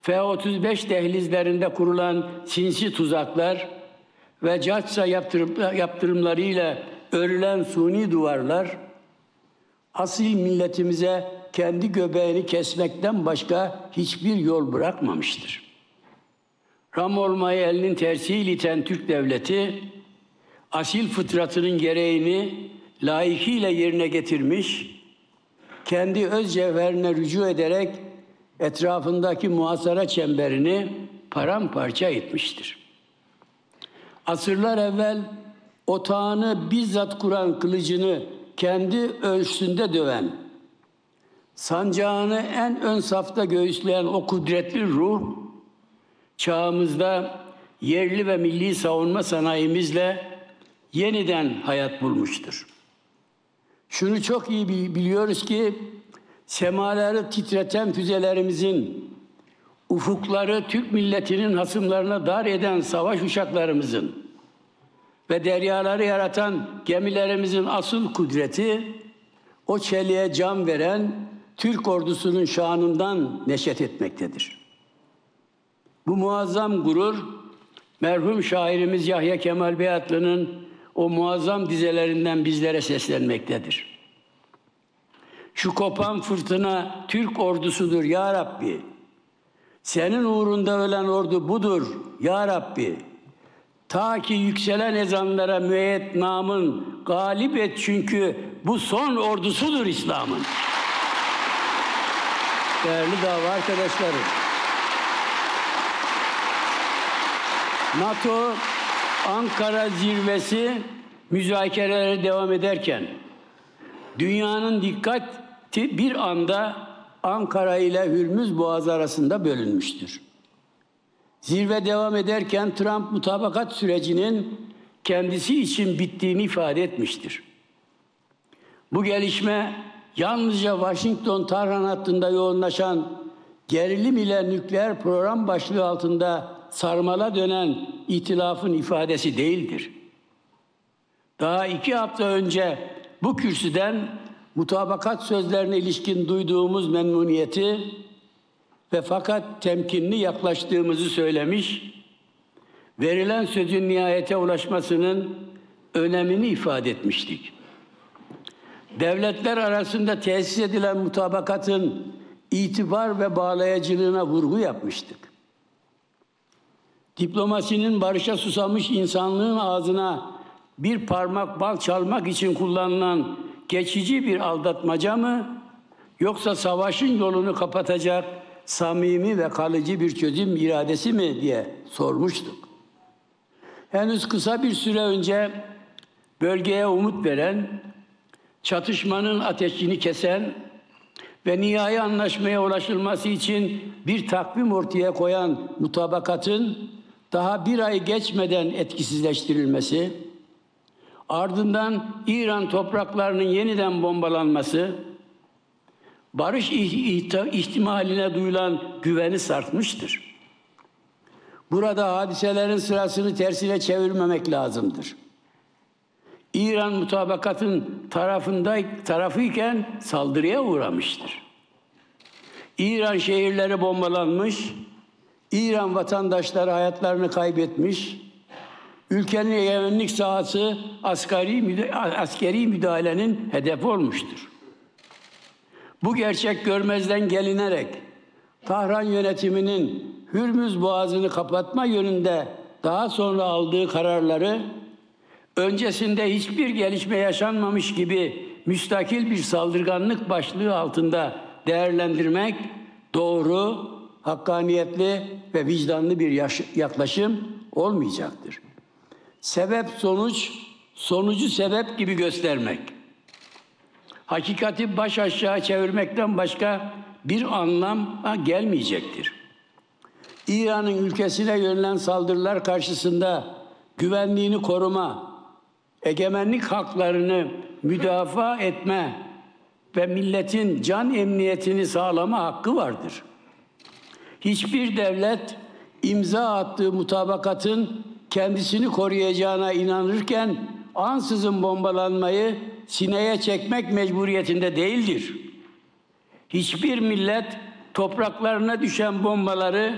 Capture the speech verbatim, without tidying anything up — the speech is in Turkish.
F otuz beş dehlizlerinde kurulan sinsi tuzaklar ve caça yaptırımlarıyla örülen suni duvarlar, asil milletimize kendi göbeğini kesmekten başka hiçbir yol bırakmamıştır. Ram olmayı elinin tersiyle iten Türk devleti, asil fıtratının gereğini layıkıyla yerine getirmiş, kendi öz cevherine rücu ederek etrafındaki muhasara çemberini paramparça etmiştir. Asırlar evvel otağını bizzat kuran kılıcını kendi ölçüsünde döven, sancağını en ön safta göğüsleyen o kudretli ruh, çağımızda yerli ve milli savunma sanayimizle yeniden hayat bulmuştur. Şunu çok iyi biliyoruz ki, semaları titreten füzelerimizin, ufukları Türk milletinin hasımlarına dar eden savaş uçaklarımızın ve deryaları yaratan gemilerimizin asıl kudreti, o çeliğe can veren Türk ordusunun şanından neşet etmektedir. Bu muazzam gurur, merhum şairimiz Yahya Kemal Beyatlı'nın o muazzam dizelerinden bizlere seslenmektedir. Şu kopan fırtına Türk ordusudur ya Rabbi. Senin uğrunda ölen ordu budur ya Rabbi. Ta ki yükselen ezanlara müeyyet namın galip et, çünkü bu son ordusudur İslam'ın. Değerli dava arkadaşlarım, NATO Ankara zirvesi müzakerelere devam ederken dünyanın dikkati bir anda Ankara ile Hürmüz Boğazı arasında bölünmüştür. Zirve devam ederken Trump mutabakat sürecinin kendisi için bittiğini ifade etmiştir. Bu gelişme yalnızca Washington-Tahran hattında yoğunlaşan gerilim ile nükleer program başlığı altında sarmala dönen itilafın ifadesi değildir. Daha iki hafta önce bu kürsüden mutabakat sözlerine ilişkin duyduğumuz memnuniyeti ve fakat temkinli yaklaştığımızı söylemiş, verilen sözün nihayete ulaşmasının önemini ifade etmiştik. Devletler arasında tesis edilen mutabakatın itibar ve bağlayıcılığına vurgu yapmıştık. Diplomasinin barışa susamış insanlığın ağzına bir parmak bal çalmak için kullanılan geçici bir aldatmaca mı, yoksa savaşın yolunu kapatacak samimi ve kalıcı bir çözüm iradesi mi diye sormuştuk. Henüz kısa bir süre önce bölgeye umut veren, çatışmanın ateşini kesen ve nihai anlaşmaya ulaşılması için bir takvim ortaya koyan mutabakatın daha bir ay geçmeden etkisizleştirilmesi, ardından İran topraklarının yeniden bombalanması, barış ihtimaline duyulan güveni sarsmıştır. Burada hadiselerin sırasını tersine çevirmemek lazımdır. İran mutabakatın tarafında tarafıyken saldırıya uğramıştır. İran şehirleri bombalanmış, İran vatandaşları hayatlarını kaybetmiş, ülkenin egemenlik sahası askeri, askeri müdahalenin hedefi olmuştur. Bu gerçek görmezden gelinerek Tahran yönetiminin Hürmüz Boğazı'nı kapatma yönünde daha sonra aldığı kararları öncesinde hiçbir gelişme yaşanmamış gibi müstakil bir saldırganlık başlığı altında değerlendirmek doğru, hakkaniyetli ve vicdanlı bir yaklaşım olmayacaktır. Sebep sonuç, sonucu sebep gibi göstermek, hakikati baş aşağı çevirmekten başka bir anlam gelmeyecektir. İran'ın ülkesine yönelen saldırılar karşısında güvenliğini koruma, egemenlik haklarını müdafaa etme ve milletin can emniyetini sağlama hakkı vardır. Hiçbir devlet imza attığı mutabakatın kendisini koruyacağına inanırken ansızın bombalanmayı sineye çekmek mecburiyetinde değildir. Hiçbir millet topraklarına düşen bombaları